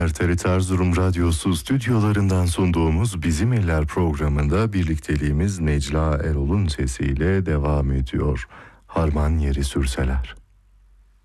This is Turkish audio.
TRT Erzurum Radyosu stüdyolarından sunduğumuz Bizim Eller programında birlikteliğimiz Necla Erol'un sesiyle devam ediyor. Harman yeri sürseler.